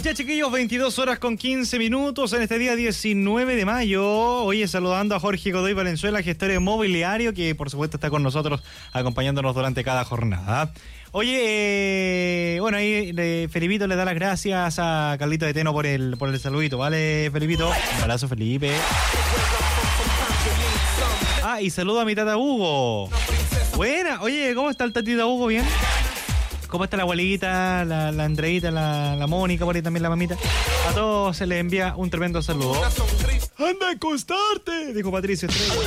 Ya, chiquillos, 22 horas con 15 minutos en este día 19 de mayo. Oye, saludando a Jorge Godoy Valenzuela, gestor inmobiliario, que por supuesto está con nosotros acompañándonos durante cada jornada. Oye, bueno, ahí Felipito le da las gracias a Carlito de Teno por el saludito, ¿vale, Felipito? Un abrazo, Felipe. Ah, y saludo a mi tata Hugo. Buena. Oye, ¿cómo está el tatita Hugo? ¿Bien? ¿Cómo está la abuelita, la Andreita, la Mónica, por ahí también la mamita? A todos se les envía un tremendo saludo. ¡Anda a acostarte! Dijo Patricio Estrella.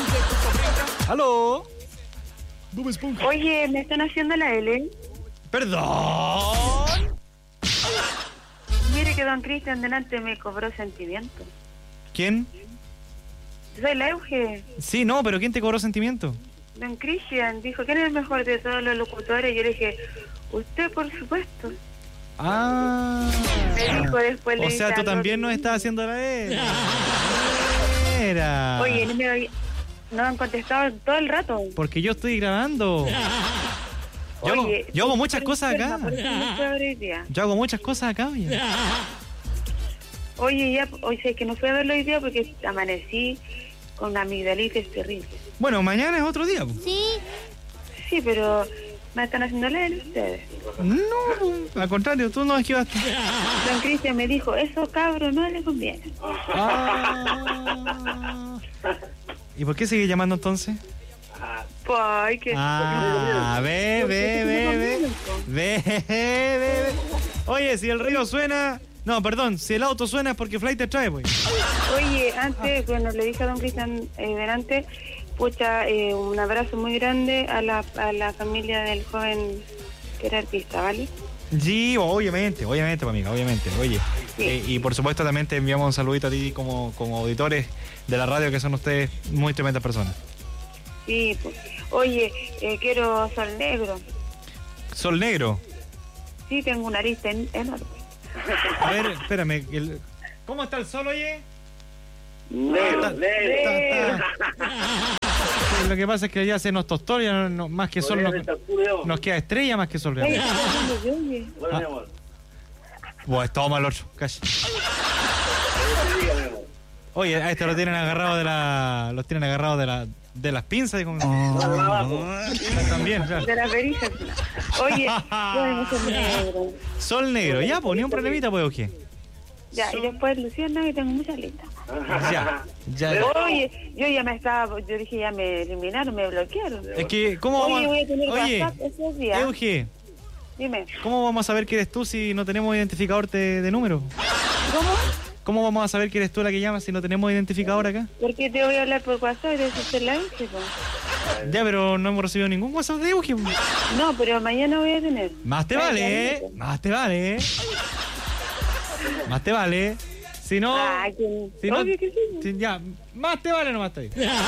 ¡Aló! Oye, ¿me están haciendo la L? ¡Perdón! Mire que don Cristian delante me cobró sentimiento. ¿Quién? Soy la Euge. Sí, no, pero ¿quién te cobró sentimiento? Don Cristian dijo, ¿quién es el mejor de todos los locutores? Y yo le dije, usted, por supuesto. Ah. Me dijo después. O sea, tú también nos estás haciendo la L. Era. Oye, no han contestado todo el rato. Porque yo estoy grabando. Yo hago muchas cosas acá. Yo hago muchas cosas acá, oye. Oye, hoy sé que no fui a verlo hoy día porque amanecí con una amigdalitis terrible. Bueno, mañana es otro día. Sí, pero me están haciendo leer ustedes. No, al contrario, tú no esquivaste. Don Cristian me dijo, eso cabro no le conviene. ¿Y por qué sigue llamando entonces? Pues que... Ve. Oye, si el río suena... No, perdón, si el auto suena es porque Flight te trae, pues. Oye, antes, bueno, le dije a don Cristian delante, pucha, un abrazo muy grande a la familia del joven que era artista, ¿vale? Sí, obviamente, pues, amiga, obviamente. Oye, sí. Y por supuesto también te enviamos un saludito a ti como auditores de la radio, que son ustedes muy tremendas personas. Sí, pues. Oye, quiero Sol Negro. ¿Sol Negro? Sí, tengo una lista enorme. A ver, espérame, ¿cómo está el sol, oye? Negro. Lo que pasa es que ya se nos tostó, ya no, más que sol nos queda estrella más que sol. Bueno, toma el otro, casi. Oye, a este lo tienen agarrado de las pinzas. También, claro. De las verijas. Oye, Sol Negro. Sol Negro, ya, pues, ni un problemita, pues, ¿o qué? Ya, y después Luciana, que tengo muchas listas. Ya. Oye, yo dije, ya me eliminaron, me bloquearon. Es que, ¿cómo vamos? Voy a tener WhatsApp esos días. Euge, dime. ¿Cómo vamos a saber que eres tú si no tenemos identificador de número? ¿Cómo vamos a saber que eres tú la que llama si no tenemos identificador acá? Porque te voy a hablar por WhatsApp y de eso se la hice, pues. Ya, pero no hemos recibido ningún WhatsApp de Euge. No, pero mañana voy a tener. Más te vale. Si no... obvio que sí. Ya, más te vale, nomás te digo.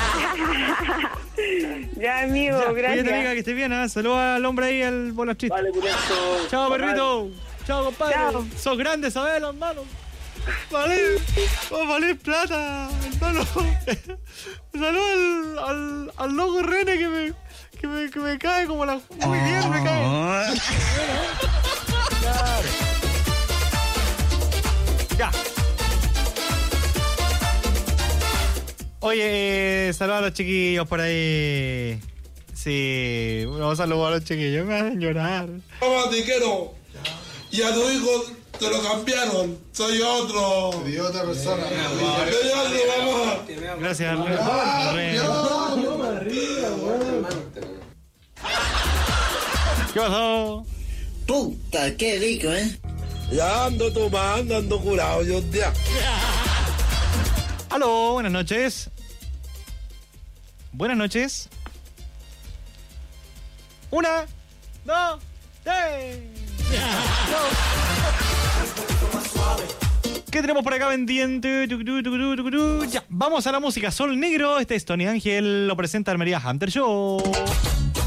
Ya, amigo, ya, gracias. Cuídate, amiga, que estés bien, ¿eh? Saluda al hombre ahí, al bolastrito. Vale, por esto. Chao, perrito. Chao, compadre. Chao. Sos grande, ¿sabes, hermano? Vale, va a valer plata, hermano. Saludos al loco René que me cae como la... Muy bien, me cae. Ya. Oye, saludos a los chiquillos por ahí. Sí, vamos a saludar a los chiquillos, me hacen llorar. Mamá, te quiero. Y a tu hijo te lo cambiaron. Soy otro. De otra persona. Gracias, ¿qué pasó? Puta, qué rico, ¿eh? Ya ando tomando, ando curado yo ya. Aló, buenas noches. Buenas noches. 1, 2, 3. ¿Qué tenemos por acá pendiente? Ya, vamos a la música. Sol Negro, este es Tony Ángel, lo presenta Almería Hunter Show.